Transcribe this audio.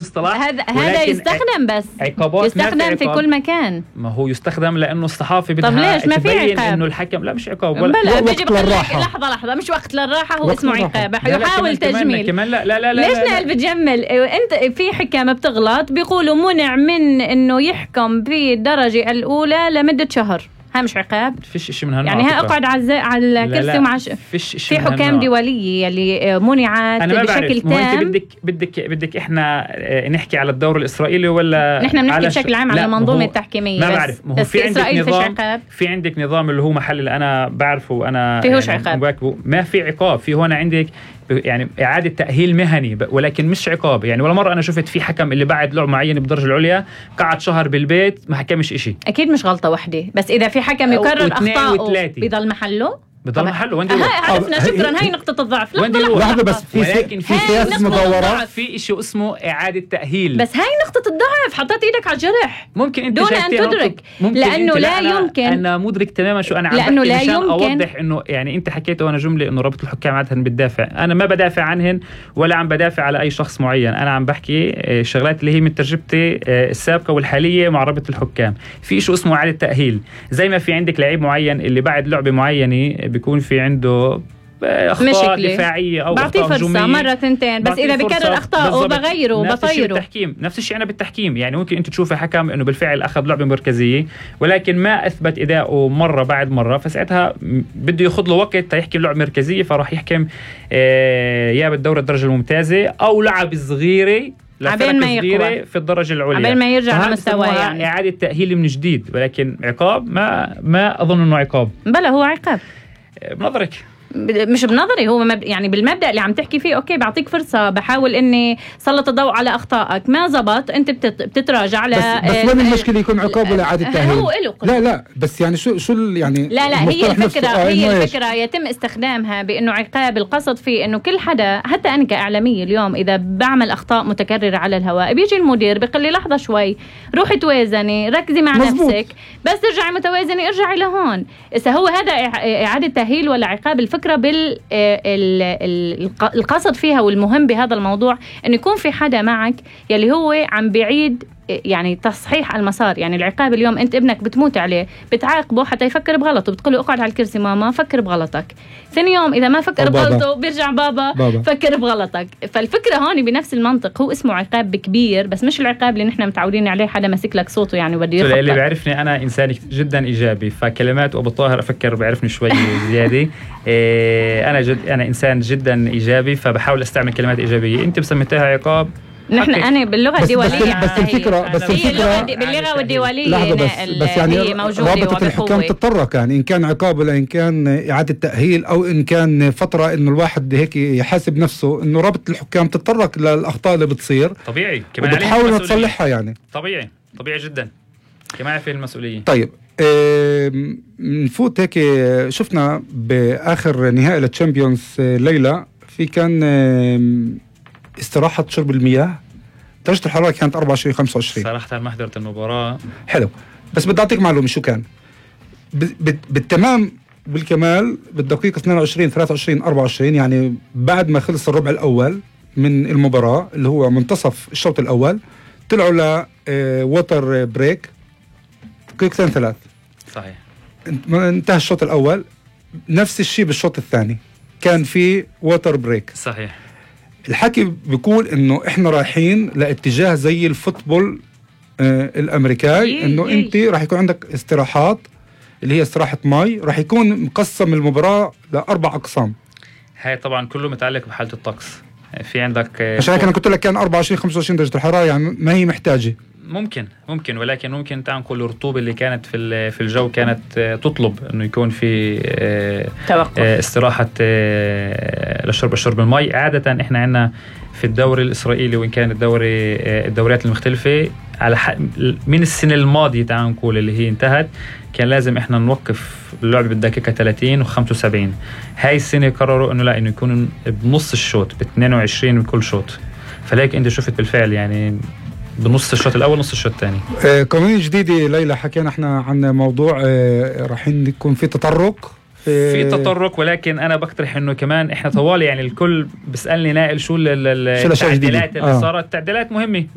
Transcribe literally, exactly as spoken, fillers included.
المصطلح. هذا هذا يستخدم بس يستخدم في كل مكان. ما هو يستخدم لانه الصحافه بدها طب ليش ما في عقاب؟ انه الحكم لا مش عقاب ولا بلا بيجي لحظه لحظه مش وقت للراحه هو اسمه عقاب يحاول تجميل. كمان لا لا لا ليش نقل بتجمل؟ انت في حكام بتغلط بيقولوا منع من انه يحكم في الدرجه الاولى لمده شهر. ها مش عقاب؟ فيش شيء من هالنوع يعني ها اقعد على على الكرسي مع ش... في حكام دوليه اللي منعت بشكل تام. انت بدك بدك بدك احنا نحكي على الدور الاسرائيلي ولا نحن بنحكي بشكل عام على المنظومه التحكيميه؟ ما بعرف. بس, بس في عندك نظام في عندك نظام اللي هو محل اللي انا بعرفه وانا فيهوش يعني عقاب. ما في عقاب. في هون عندك يعني إعادة تأهيل مهني ولكن مش عقاب. يعني ولا مرة أنا شفت في حكم اللي بعد لعب معين بالدرجة العليا قعد شهر بالبيت ما حكمش إشي. أكيد مش غلطة واحدة، بس إذا في حكم يكرر أخطاءه بيضل محله بضل محله. وين هاي عرفنا شكرا. هاي نقطة الضعف. لحظة بس في ولكن في سياسة مدورة في إشي اسمه إعادة تأهيل. بس هاي نقطة الضعف. حطيت إيدك على الجرح ممكن أنت دون أن تدرك لأنه لا يمكن. أنا مدرك تماما شو أنا عم لأنه لا مشان يمكن أوضح إنه يعني أنت حكيت وأنا جملة إنه رابطة الحكام عادة بتدافع. أنا ما بدافع عنهن ولا عم بدافع على أي شخص معين. أنا عم بحكي شغلات اللي هي من تجربتي السابقة والحالية مع رابطة الحكام. في إشي اسمه إعادة تأهيل. زي ما في عندك لعيب معين اللي بعد لعبة معينة بيكون في عنده أخطاء دفاعية أو بعطيه فرصة مرة ثنتين بس إذا بكرر أخطاء وبغيره وبطيره. بالتحكيم نفس الشيء أنا بالتحكيم. يعني ممكن أنت تشوفي حكم إنه بالفعل أخذ لعبة مركزية ولكن ما أثبت أداؤه مرة بعد مرة، فساعتها بده ياخذ له وقت تيحكي لعبة مركزية فراح يحكم آه يا بالدورة الدرجة الممتازة أو لعب صغيرة عبين ما يقوى في الدرجة العليا عبين ما يرجع لمستوى. يعني إعادة تأهيل من جديد. ولكن عقاب ما ما أظن إنه عقاب. بلا هو عقاب بنظرك؟ مش بنظري. هو مب... يعني بالمبدأ اللي عم تحكي فيه أوكي بعطيك فرصة بحاول إني سلط الضوء على أخطائك ما زبط أنت بتت... بتتراجع على بس, بس وين المشكلة يكون عقاب ولا إعادة تأهيل؟ هو لا لا بس يعني شو شو يعني لا لا هي الفكرة هي الفكرة يتم استخدامها بإنه عقاب. القصد فيه إنه كل حدا حتى أنا كإعلامية اليوم إذا بعمل أخطاء متكررة على الهواء بيجي المدير بيقول لي لحظة شوي روحي توازني ركزي مع مزبوط. نفسك بس ترجعي متوازنة ارجعي لهون. إذا هو هذا إعادة تأهيل ولا عقاب؟ الفكرة بال القصد فيها والمهم بهذا الموضوع انه يكون في حدا معك يلي هو عم بيعيد يعني تصحيح المسار. يعني العقاب اليوم انت ابنك بتموت عليه بتعاقبه حتى يفكر بغلطه بتقوله اقعد على الكرسي ماما فكر بغلطك. ثاني يوم اذا ما فكر بغلطه بيرجع بابا, بابا فكر بغلطك. فالفكره هون بنفس المنطق هو اسمه عقاب كبير بس مش العقاب اللي نحن متعودين عليه حدا ماسك لك صوته يعني بده يخطط. اللي بيعرفني انا انسان جدا ايجابي فكلمات ابو طاهر افكر بيعرفني شوي زياده. إيه انا جد انا انسان جدا ايجابي فبحاول استعمل كلمات ايجابيه. انت مسميتها عقاب نحن أنا باللغة الدولية بس, بس الفكرة بس الفكرة باللغة والدولية بس, بس يعني رابطة الحكام تتطرق يعني إن كان عقاب ولا إن كان إعادة تأهيل أو إن كان فترة إنه الواحد هيك يحاسب نفسه إنه رابطة الحكام تتطرق للأخطاء اللي بتصير طبيعي كمان وبتحاول تصلحها يعني طبيعي طبيعي جدا كمان في المسؤولية. طيب نفوت هيك شفنا بآخر نهائي للتشامبيونز ليلة في كان استراحة شرب المياه درجة الحرارة كانت أربعة وعشرين خمسة وعشرين. صراحة ما حضرت المباراة. حلو بس بدي أعطيك معلومة شو كان بالتمام بالكمال بالدقيقة اثنين وعشرين ثلاثة وعشرين أربعة وعشرين يعني بعد ما خلص الربع الأول من المباراة اللي هو منتصف الشوط الأول طلعوا ل ووتر بريك دقيقتين ثلاث. صحيح انتهى الشوط الأول. نفس الشيء بالشوط الثاني كان في ووتر بريك. صحيح. الحكي بيقول انه احنا رايحين لاتجاه زي الفوتبول آه الامريكاي انه انت راح يكون عندك استراحات اللي هي استراحة ماي راح يكون مقسم المباراة لأربع أقسام. هاي طبعا كله متعلق بحالة الطقس. في عندك عشان هيك انا قلت لك كان أربعة وعشرين خمسة وعشرين درجة الحرارة يعني ما هي محتاجة. ممكن ممكن ولكن ممكن تعال نقول الرطوبة اللي كانت في في الجو كانت تطلب انه يكون في توقف استراحة لشرب الشرب المي. عادة احنا عندنا في الدوري الإسرائيلي وإن كان الدوري الدوريات المختلفة على من السنة الماضية تعال نقول اللي هي انتهت كان لازم احنا نوقف اللعب بالدقيقة ثلاثين وخمسة وسبعين. هاي السنة قرروا انه لا انه يكون بنص الشوط ب اثنين وعشرين من كل شوط. فليك انت شفت بالفعل يعني بنص الشوط الاول نص الشوط الثاني. آه قوانين جديده ليلى حكينا احنا عن موضوع آه راح يكون في تطرق في, في تطرق ولكن انا بقترح انه كمان احنا طوالي يعني الكل بيسالني نائل شو التعديلات اللي آه. صارت. تعديلات مهمه